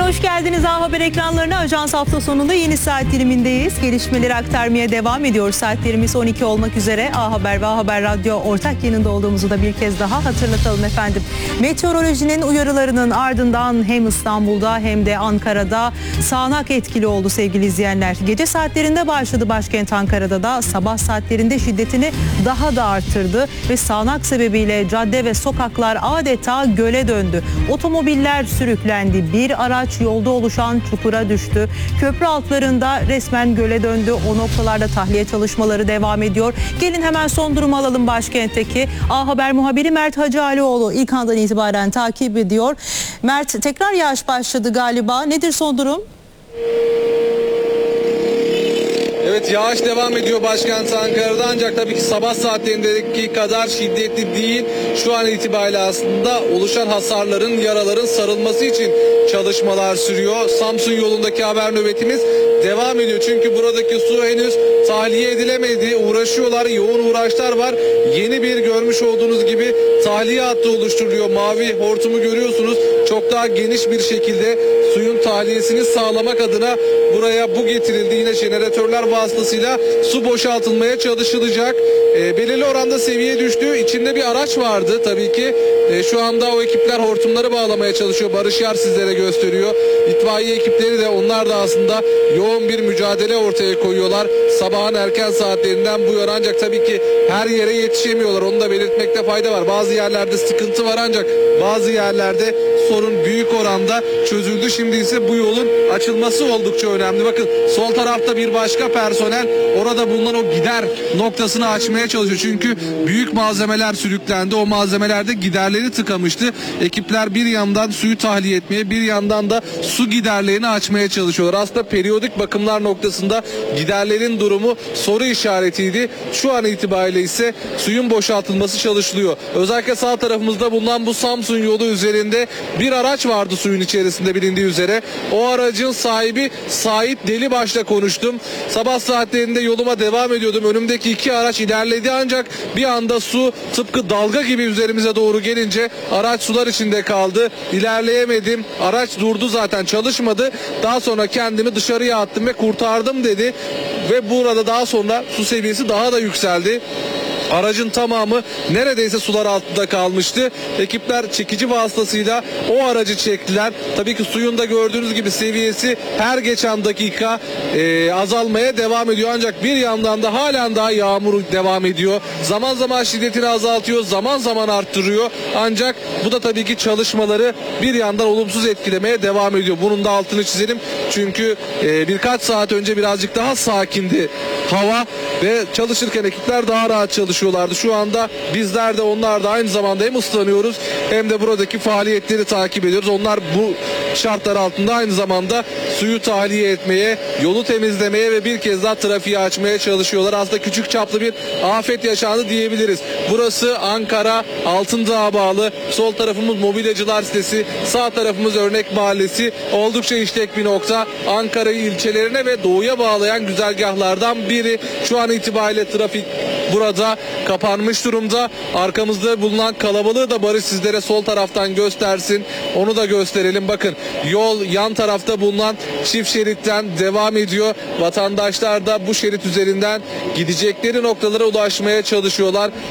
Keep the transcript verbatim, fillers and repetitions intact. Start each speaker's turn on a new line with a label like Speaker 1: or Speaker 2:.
Speaker 1: hoş geldiniz A Haber ekranlarına. Ajans hafta sonunda yeni saat dilimindeyiz. Gelişmeleri aktarmaya devam ediyoruz. Saatlerimiz on iki olmak üzere. A Haber ve A Haber Radyo ortak yayında olduğumuzu da bir kez daha hatırlatalım efendim. Meteorolojinin uyarılarının ardından hem İstanbul'da hem de Ankara'da sağanak etkili oldu sevgili izleyenler. Gece saatlerinde başladı başkent Ankara'da da, sabah saatlerinde şiddetini daha da arttırdı ve sağanak sebebiyle cadde ve sokaklar adeta göle döndü. Otomobiller sürüklendi. Bir araç yolda oluşan çukura düştü. Köprü altlarında resmen göle döndü. O noktalarda tahliye çalışmaları devam ediyor. Gelin hemen son durumu alalım başkentteki. A Haber muhabiri Mert Hacıalioğlu ilk andan itibaren takip ediyor. Mert, tekrar yağış başladı galiba. Nedir son durum?
Speaker 2: Evet, yağış devam ediyor başkent Ankara'da, ancak tabii ki sabah saatlerindeki kadar şiddetli değil. Şu an itibariyle aslında oluşan hasarların, yaraların sarılması için çalışmalar sürüyor. Samsun yolundaki haber nöbetimiz devam ediyor. Çünkü buradaki su henüz tahliye edilemedi. Uğraşıyorlar, yoğun uğraşlar var. Yeni bir görmüş olduğunuz gibi tahliye hattı oluşturuluyor. Mavi hortumu görüyorsunuz. Çok daha geniş bir şekilde suyun tahliyesini sağlamak adına buraya bu getirildi. Yine jeneratörler vasıtasıyla su boşaltılmaya çalışılacak. E, belirli oranda seviye düştü. İçinde bir araç vardı tabii ki. E, şu anda o ekipler hortumları bağlamaya çalışıyor. Barış Yar sizlere gösteriyor. İtfaiye ekipleri de, onlar da aslında yoğun bir mücadele ortaya koyuyorlar. Sabahın erken saatlerinden bu yana, ancak tabii ki her yere yetişemiyorlar. Onu da belirtmekte fayda var. Bazı yerlerde sıkıntı var, ancak bazı yerlerde sorun büyük oranda çözüldü. Şimdi ise bu yolun açılması oldukça önemli. Bakın, sol tarafta bir başka personel orada bulunan o gider noktasını açmaya çalışıyor. Çünkü büyük malzemeler sürüklendi. O malzemelerde giderleri tıkamıştı. Ekipler bir yandan suyu tahliye etmeye, bir yandan da su giderlerini açmaya çalışıyorlar. Aslında periyodik bakımlar noktasında giderlerin durumu soru işaretiydi. Şu an itibariyle ise suyun boşaltılması çalışılıyor. Özellikle sağ tarafımızda bulunan bu Samsun yolu üzerinde bir araç vardı suyun içerisinde, bilindiği üzere. O aracın sahibi Sait Delibaş'la konuştum. Sabah saatlerinde yoluma devam ediyordum. Önümdeki iki araç ilerledi, ancak bir anda su tıpkı dalga gibi üzerimize doğru gelince araç sular içinde kaldı. İlerleyemedim. Araç durdu, zaten çalışmadı. Daha sonra kendimi dışarıya attım ve kurtardım dedi. Ve burada daha sonra su seviyesi daha da yükseldi. Aracın tamamı neredeyse sular altında kalmıştı. Ekipler çekici vasıtasıyla o aracı çektiler. Tabii ki suyun da gördüğünüz gibi seviyesi her geçen dakika e, azalmaya devam ediyor. Ancak bir yandan da halen daha yağmur devam ediyor. Zaman zaman şiddetini azaltıyor, zaman zaman arttırıyor. Ancak bu da tabii ki çalışmaları bir yandan olumsuz etkilemeye devam ediyor. Bunun da altını çizelim. Çünkü e, birkaç saat önce birazcık daha sakindi hava ve çalışırken ekipler daha rahat çalışıyor. Şu anda bizler de onlar da aynı zamanda hem ıslanıyoruz hem de buradaki faaliyetleri takip ediyoruz. Onlar bu şartlar altında aynı zamanda suyu tahliye etmeye, yolu temizlemeye ve bir kez daha trafiği açmaya çalışıyorlar. Aslında küçük çaplı bir afet yaşandı diyebiliriz. Burası Ankara Altındağ'a bağlı. Sol tarafımız Mobilyacılar sitesi, sağ tarafımız Örnek Mahallesi. Oldukça işlek bir nokta. Ankara'yı ilçelerine ve doğuya bağlayan güzergahlardan biri. Şu an itibariyle trafik burada kapanmış durumda. Arkamızda bulunan kalabalığı da Barış sizlere sol taraftan göstersin. Onu da gösterelim. Bakın, yol yan tarafta bulunan çift şeritten devam ediyor. Vatandaşlar da bu şerit üzerinden gidecekleri noktalara ulaşmaya çalışıyorlar.